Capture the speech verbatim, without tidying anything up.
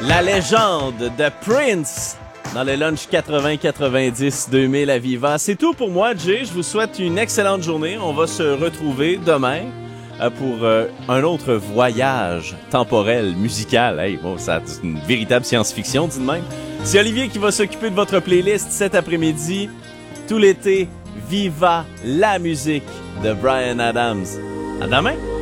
La légende de Prince dans le lunch quatre-vingts quatre-vingt-dix deux mille à Viva. C'est tout pour moi, Jay. Je vous souhaite une excellente journée. On va se retrouver demain euh, pour euh, un autre voyage temporel, musical. Hey, bon, ça, c'est une véritable science-fiction, dit de même. C'est Olivier qui va s'occuper de votre playlist cet après-midi. Tout l'été, Viva la musique de Bryan Adams. À demain!